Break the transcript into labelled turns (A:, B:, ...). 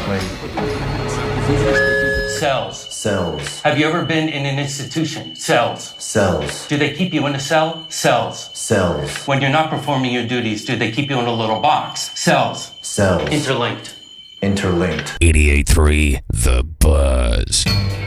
A: Cells.
B: Cells.
A: Have you ever been in an institution? Cells.
B: Cells.
A: Do they keep you in a cell? Cells.
B: Cells.
A: When you're not performing your duties, do they keep you in a little box? Cells.
B: Cells.
A: Interlinked.
B: Interlinked.
C: 88.3 The Buzz.